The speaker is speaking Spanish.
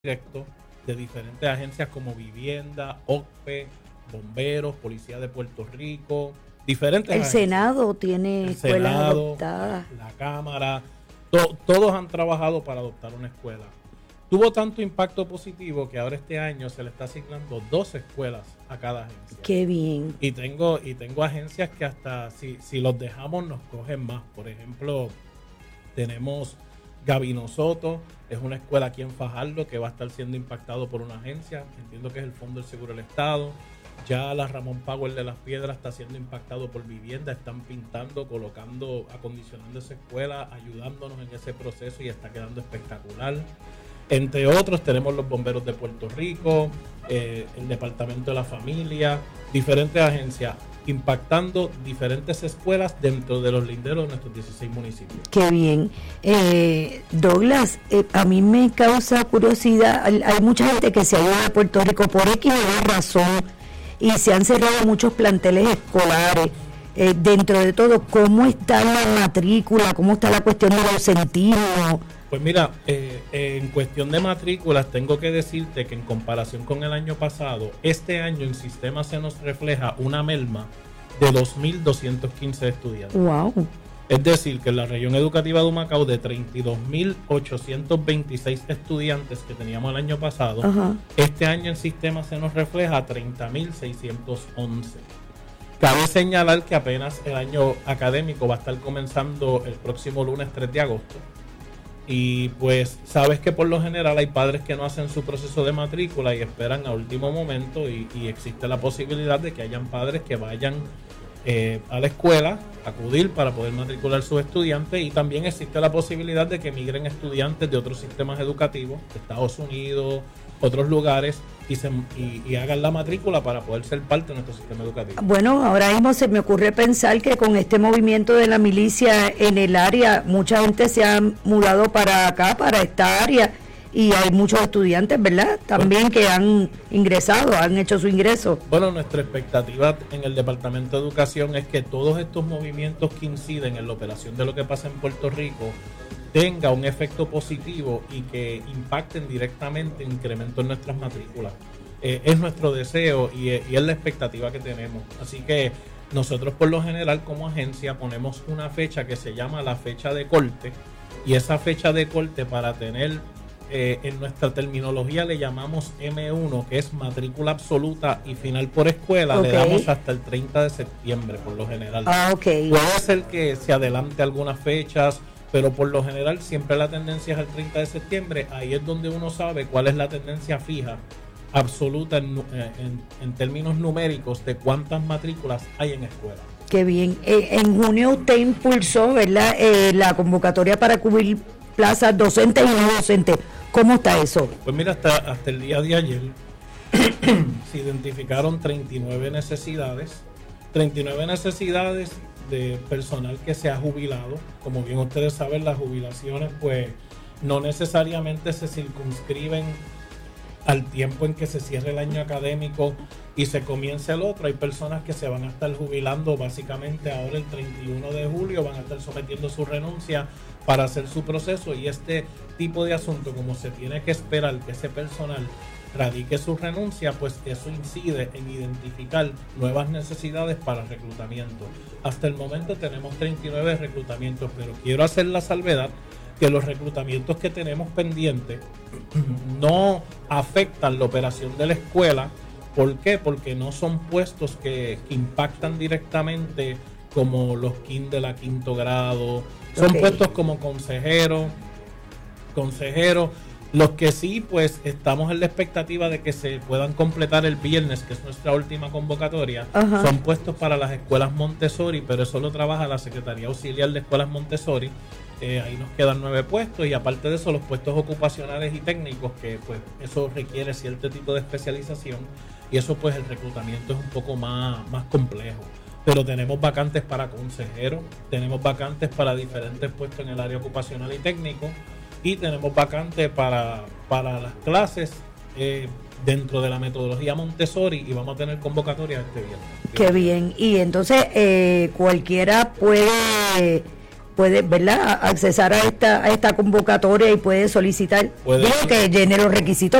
directo de diferentes agencias como Vivienda, OCPE, Bomberos, Policía de Puerto Rico, diferentes El agencias. Senado tiene escuelas adoptadas. La Cámara, todos han trabajado para adoptar una escuela. Tuvo tanto impacto positivo que ahora este año se le está asignando 2 escuelas a cada agencia. Qué bien. Y tengo agencias que hasta si los dejamos nos cogen más. Por ejemplo, tenemos Gabino Soto, es una escuela aquí en Fajardo que va a estar siendo impactado por una agencia, entiendo que es el Fondo del Seguro del Estado. Ya la Ramón Power de Las Piedras está siendo impactado por Vivienda, están pintando, colocando, acondicionando esa escuela, ayudándonos en ese proceso y está quedando espectacular. Entre otros tenemos los Bomberos de Puerto Rico, el Departamento de la Familia, diferentes agencias impactando diferentes escuelas dentro de los linderos de nuestros 16 municipios. Qué bien. Douglas, a mí me causa curiosidad, hay mucha gente que se ha ido a Puerto Rico por X razón y se han cerrado muchos planteles escolares. Dentro de todo, ¿cómo está la matrícula? ¿Cómo está la cuestión del ausentismo? Pues mira, en cuestión de matrículas tengo que decirte que en comparación con el año pasado, este año en sistema se nos refleja una merma de 2.215 estudiantes. Wow. Es decir, que en la región educativa de Humacao de 32.826 estudiantes que teníamos el año pasado, Ajá. Este año en sistema se nos refleja 30.611. Cabe señalar que apenas el año académico va a estar comenzando el próximo lunes 3 de agosto. Y pues sabes que por lo general hay padres que no hacen su proceso de matrícula y esperan a último momento y existe la posibilidad de que hayan padres que vayan a la escuela, acudir para poder matricular sus estudiantes, y también existe la posibilidad de que emigren estudiantes de otros sistemas educativos, de Estados Unidos, otros lugares, y hagan la matrícula para poder ser parte de nuestro sistema educativo. Bueno, ahora mismo se me ocurre pensar que con este movimiento de la milicia en el área, mucha gente se ha mudado para acá, para esta área, y hay muchos estudiantes, ¿verdad? También que han ingresado, han hecho su ingreso. Bueno, nuestra expectativa en el Departamento de Educación es que todos estos movimientos que inciden en la operación de lo que pasa en Puerto Rico tenga un efecto positivo y que impacten directamente en incremento en nuestras matrículas. Es nuestro deseo y es la expectativa que tenemos. Así que nosotros por lo general como agencia ponemos una fecha que se llama la fecha de corte, y esa fecha de corte para tener, en nuestra terminología le llamamos M1, que es matrícula absoluta y final por escuela, Okay. Le damos hasta el 30 de septiembre por lo general. Ok. Puede ser que se adelante algunas fechas, pero por lo general siempre la tendencia es al 30 de septiembre. Ahí es donde uno sabe cuál es la tendencia fija absoluta en términos numéricos de cuántas matrículas hay en escuela. Qué bien. En junio usted impulsó, ¿verdad? La convocatoria para cubrir plazas docentes y no docentes. ¿Cómo está eso? Pues mira, hasta el día de ayer se identificaron 39 necesidades de personal que se ha jubilado. Como bien ustedes saben, las jubilaciones pues no necesariamente se circunscriben al tiempo en que se cierre el año académico y se comience el otro. Hay personas que se van a estar jubilando básicamente ahora el 31 de julio, van a estar sometiendo su renuncia para hacer su proceso, y este tipo de asunto, como se tiene que esperar que ese personal radique su renuncia, pues eso incide en identificar nuevas necesidades para reclutamiento. Hasta el momento tenemos 39 reclutamientos, pero quiero hacer la salvedad que los reclutamientos que tenemos pendientes no afectan la operación de la escuela. ¿Por qué? Porque no son puestos que impactan directamente como los de la quinto grado. Son Okay. puestos como consejeros. Los que sí, pues estamos en la expectativa de que se puedan completar el viernes, que es nuestra última convocatoria. Ajá. Son puestos para las escuelas Montessori, pero eso lo trabaja la Secretaría Auxiliar de Escuelas Montessori. Ahí nos quedan 9 puestos, y aparte de eso los puestos ocupacionales y técnicos, que pues eso requiere cierto tipo de especialización, y eso pues el reclutamiento es un poco más complejo. Pero tenemos vacantes para consejeros, tenemos vacantes para diferentes puestos en el área ocupacional y técnico, y tenemos vacantes para las clases dentro de la metodología Montessori, y vamos a tener convocatorias este viernes. Qué bien. Y entonces cualquiera puede puede, ¿verdad?, accesar a esta convocatoria y puede solicitar, digo que llene los requisitos